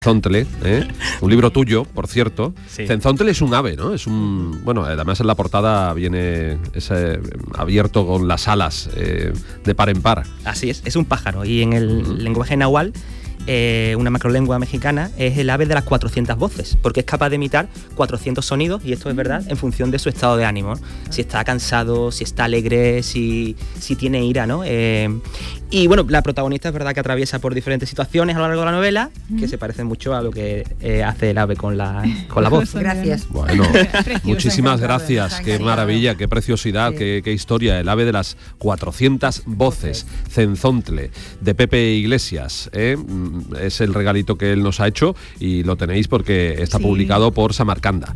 Cenzóntele, un libro tuyo, por cierto. Sí. Cenzóntele es un ave, ¿no? Es un, bueno, además en la portada viene abierto con las alas de par en par. Así es un pájaro y en el lenguaje nahual, una macrolengua mexicana, es el ave de las 400 voces, porque es capaz de imitar 400 sonidos, y esto es verdad, en función de su estado de ánimo, ¿no? Si está cansado, si está alegre, si tiene ira, ¿no? Y bueno, la protagonista es verdad que atraviesa por diferentes situaciones a lo largo de la novela, que se parecen mucho a lo que hace el ave con la voz. Gracias. Bueno, muchísimas gracias, qué maravilla, qué preciosidad, qué historia. El ave de las 400 voces, Cenzóntele, de Pepe Iglesias, es el regalito que él nos ha hecho y lo tenéis porque está publicado por Samarcanda.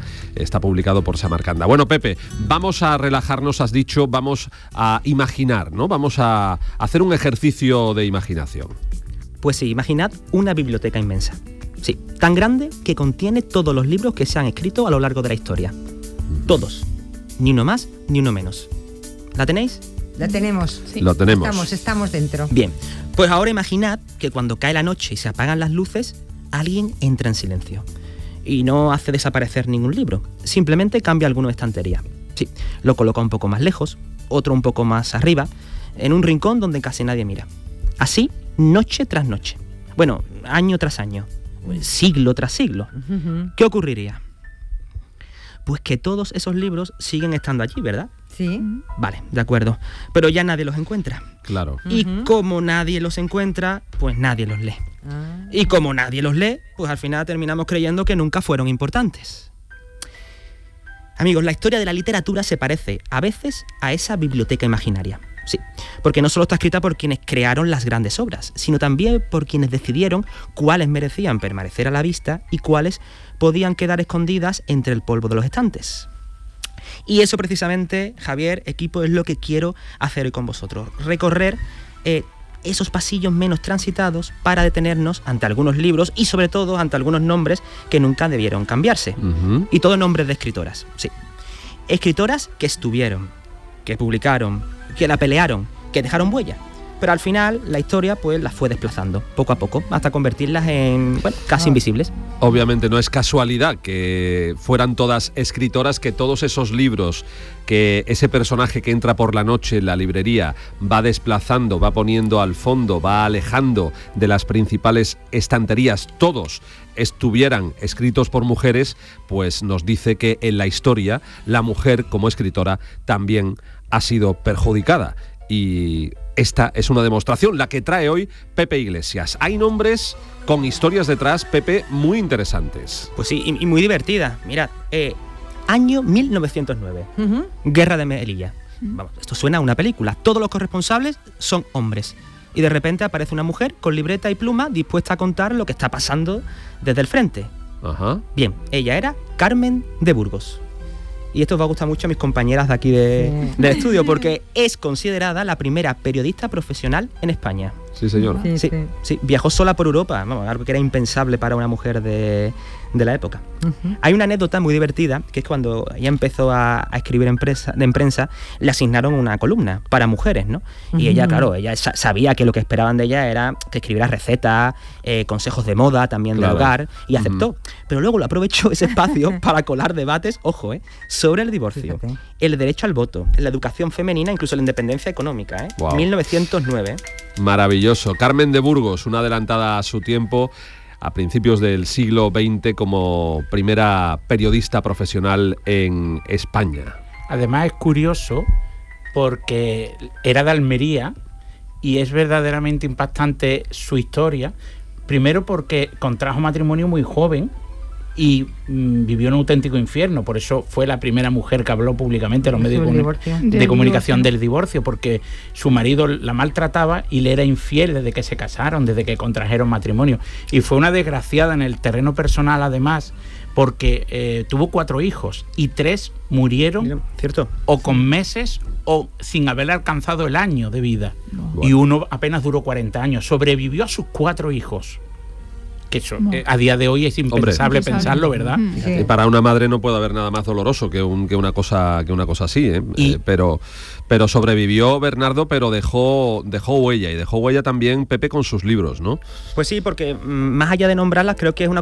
Bueno, Pepe, vamos a relajarnos, has dicho, vamos a imaginar, ¿no? Vamos a hacer un ejercicio de imaginación. Pues sí, imaginad una biblioteca inmensa. Sí, tan grande que contiene todos los libros que se han escrito a lo largo de la historia. Todos. Ni uno más, ni uno menos. ¿La tenéis? La tenemos. Sí. Lo tenemos. Estamos dentro. Bien, pues ahora imaginad que cuando cae la noche y se apagan las luces, alguien entra en silencio. Y no hace desaparecer ningún libro, simplemente cambia alguna estantería. Sí, lo coloca un poco más lejos, otro un poco más arriba, en un rincón donde casi nadie mira. Así, noche tras noche. Bueno, año tras año, siglo tras siglo. ¿Qué ocurriría? Pues que todos esos libros siguen estando allí, ¿verdad? Sí. Vale, de acuerdo. Pero ya nadie los encuentra. Claro. Y como nadie los encuentra, pues nadie los lee. Y como nadie los lee, pues al final terminamos creyendo que nunca fueron importantes. Amigos, la historia de la literatura se parece a veces a esa biblioteca imaginaria. Sí, porque no solo está escrita por quienes crearon las grandes obras, sino también por quienes decidieron cuáles merecían permanecer a la vista y cuáles podían quedar escondidas entre el polvo de los estantes. Y eso precisamente, Javier, equipo, es lo que quiero hacer hoy con vosotros. Recorrer esos pasillos menos transitados para detenernos ante algunos libros y sobre todo ante algunos nombres que nunca debieron cambiarse. Y todos nombres de escritoras, sí. Escritoras que estuvieron, que publicaron, que la pelearon, que dejaron huella. Pero al final la historia pues las fue desplazando poco a poco hasta convertirlas en, bueno, casi invisibles. Obviamente no es casualidad que fueran todas escritoras, que todos esos libros, que ese personaje que entra por la noche en la librería va desplazando, va poniendo al fondo, va alejando de las principales estanterías, todos estuvieran escritos por mujeres, pues nos dice que en la historia la mujer como escritora también ha sido perjudicada. Y esta es una demostración, la que trae hoy Pepe Iglesias. Hay nombres con historias detrás, Pepe, muy interesantes. Pues sí, y muy divertida. Mirad, año 1909, Guerra de Melilla. Vamos, esto suena a una película. Todos los corresponsables son hombres. Y de repente aparece una mujer con libreta y pluma dispuesta a contar lo que está pasando desde el frente. Ajá. Bien, ella era Carmen de Burgos. Y esto os va a gustar mucho a mis compañeras de aquí del estudio, porque es considerada la primera periodista profesional en España. Sí, señor. Sí, viajó sola por Europa, vamos, algo que era impensable para una mujer de la época. Hay una anécdota muy divertida, que es cuando ella empezó a escribir en prensa, le asignaron una columna para mujeres, ¿no? Y ella, claro, ella sabía que lo que esperaban de ella era que escribiera recetas, consejos de moda, también de hogar, y aceptó. Pero luego lo aprovechó ese espacio para colar debates, ojo, sobre el divorcio, el derecho al voto, la educación femenina, incluso la independencia económica, 1909. Maravilloso. Carmen de Burgos, una adelantada a su tiempo, a principios del siglo XX, como primera periodista profesional en España. Además es curioso porque era de Almería y es verdaderamente impactante su historia. Primero porque contrajo matrimonio muy joven y vivió un auténtico infierno. Por eso fue la primera mujer que habló públicamente en los medios de comunicación del divorcio, porque su marido la maltrataba y le era infiel desde que se casaron, desde que contrajeron matrimonio. Y fue una desgraciada en el terreno personal, además, porque tuvo 4 hijos y 3 murieron, ¿cierto? O con meses o sin haber alcanzado el año de vida. Y uno apenas duró 40 años. Sobrevivió a sus 4 hijos. Que eso, a día de hoy es impensable pensarlo, ¿verdad? Sí. Para una madre no puede haber nada más doloroso que una cosa así, pero sobrevivió Bernardo, pero dejó huella, y dejó huella también Pepe con sus libros, ¿no? Pues sí, porque más allá de nombrarlas, creo que es una